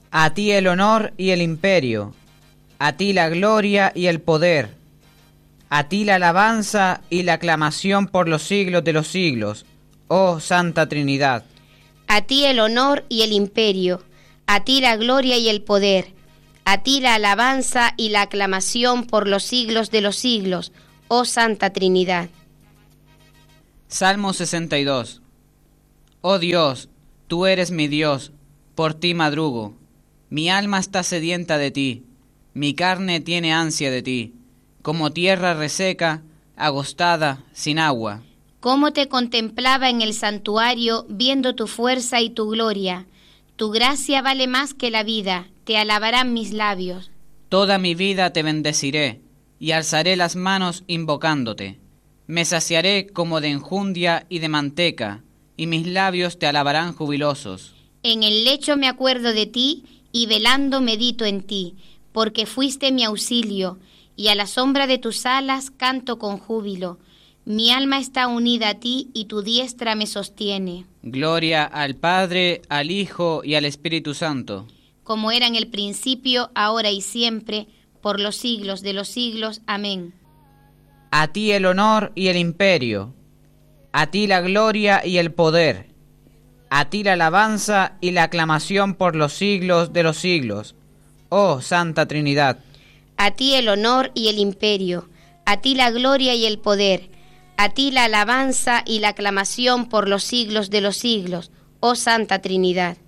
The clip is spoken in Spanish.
A ti el honor y el imperio, a ti la gloria y el poder, a ti la alabanza y la aclamación por los siglos de los siglos, oh Santa Trinidad. A ti el honor y el imperio, a ti la gloria y el poder, a ti la alabanza y la aclamación por los siglos de los siglos, oh Santa Trinidad. Salmo 62. Oh Dios, tú eres mi Dios, por ti madrugo. Mi alma está sedienta de ti, mi carne tiene ansia de ti, como tierra reseca, agostada, sin agua. Cómo te contemplaba en el santuario, viendo tu fuerza y tu gloria. Tu gracia vale más que la vida, te alabarán mis labios. Toda mi vida te bendeciré, y alzaré las manos invocándote. Me saciaré como de enjundia y de manteca, y mis labios te alabarán jubilosos. En el lecho me acuerdo de ti, y velando medito en ti, porque fuiste mi auxilio, y a la sombra de tus alas canto con júbilo. Mi alma está unida a ti, y tu diestra me sostiene. Gloria al Padre, al Hijo y al Espíritu Santo. Como era en el principio, ahora y siempre, por los siglos de los siglos. Amén. A ti el honor y el imperio, a ti la gloria y el poder, a ti la alabanza y la aclamación por los siglos de los siglos, oh Santa Trinidad. A ti el honor y el imperio, a ti la gloria y el poder, a ti la alabanza y la aclamación por los siglos de los siglos, oh Santa Trinidad.